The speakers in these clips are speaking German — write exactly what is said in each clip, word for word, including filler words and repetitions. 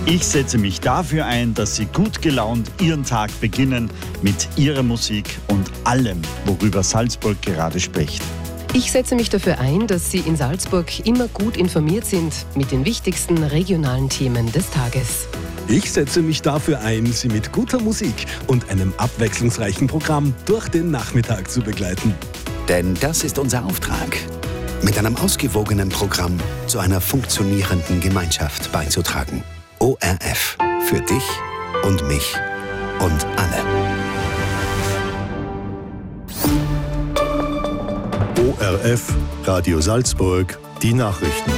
Ich setze mich dafür ein, dass Sie gut gelaunt Ihren Tag beginnen mit Ihrer Musik und allem, worüber Salzburg gerade spricht. Ich setze mich dafür ein, dass Sie in Salzburg immer gut informiert sind mit den wichtigsten regionalen Themen des Tages. Ich setze mich dafür ein, Sie mit guter Musik und einem abwechslungsreichen Programm durch den Nachmittag zu begleiten. Denn das ist unser Auftrag, mit einem ausgewogenen Programm zu einer funktionierenden Gemeinschaft beizutragen. O R F. Für dich und mich und alle. O R F, Radio Salzburg, die Nachrichten.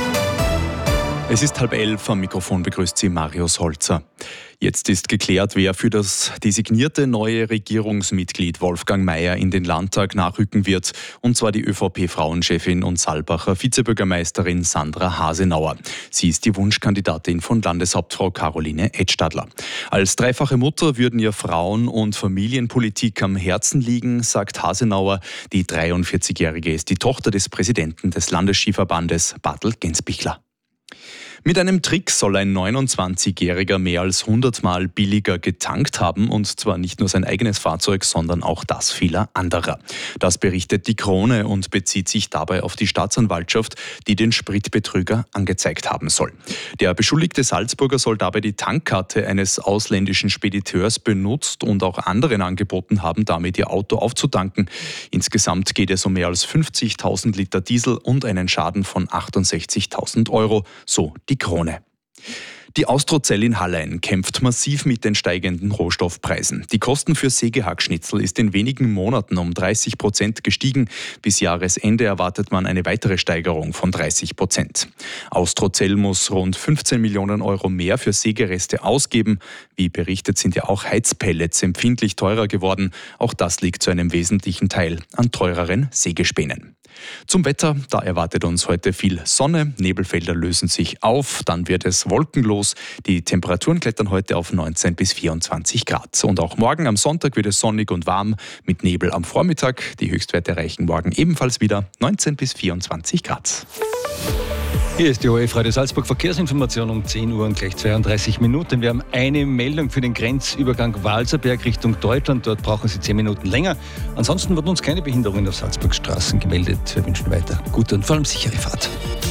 Es ist halb elf, am Mikrofon begrüßt Sie Marius Holzer. Jetzt ist geklärt, wer für das designierte neue Regierungsmitglied Wolfgang Maier in den Landtag nachrücken wird, und zwar die ÖVP-Frauenchefin und Saalbacher Vizebürgermeisterin Sandra Hasenauer. Sie ist die Wunschkandidatin von Landeshauptfrau Caroline Edstadler. Als dreifache Mutter würden ihr Frauen- und Familienpolitik am Herzen liegen, sagt Hasenauer. Die dreiundvierzigjährige ist die Tochter des Präsidenten des Landesskiverbandes, Bartel Gensbichler. Mit einem Trick soll ein neunundzwanzigjähriger mehr als hundert Mal billiger getankt haben, und zwar nicht nur sein eigenes Fahrzeug, sondern auch das vieler anderer. Das berichtet die Krone und bezieht sich dabei auf die Staatsanwaltschaft, die den Spritbetrüger angezeigt haben soll. Der beschuldigte Salzburger soll dabei die Tankkarte eines ausländischen Spediteurs benutzt und auch anderen angeboten haben, damit ihr Auto aufzutanken. Insgesamt geht es um mehr als fünfzigtausend Liter Diesel und einen Schaden von achtundsechzigtausend Euro, so die Krone. Die Austrozell in Hallein kämpft massiv mit den steigenden Rohstoffpreisen. Die Kosten für Sägehackschnitzel ist in wenigen Monaten um dreißig Prozent gestiegen. Bis Jahresende erwartet man eine weitere Steigerung von dreißig Prozent. Austrozell muss rund fünfzehn Millionen Euro mehr für Sägereste ausgeben. Wie berichtet, sind ja auch Heizpellets empfindlich teurer geworden. Auch das liegt zu einem wesentlichen Teil an teureren Sägespänen. Zum Wetter, da erwartet uns heute viel Sonne, Nebelfelder lösen sich auf, dann wird es wolkenlos. Die Temperaturen klettern heute auf neunzehn bis vierundzwanzig Grad. Und auch morgen am Sonntag wird es sonnig und warm mit Nebel am Vormittag. Die Höchstwerte erreichen morgen ebenfalls wieder neunzehn bis vierundzwanzig Grad. Hier ist die O R F Radio Salzburg Verkehrsinformation um zehn Uhr und gleich zweiunddreißig Minuten. Wir haben eine Meldung für den Grenzübergang Walserberg Richtung Deutschland. Dort brauchen Sie zehn Minuten länger. Ansonsten wurden uns keine Behinderungen auf Salzburgs Straßen gemeldet. Wir wünschen weiter gute und vor allem sichere Fahrt.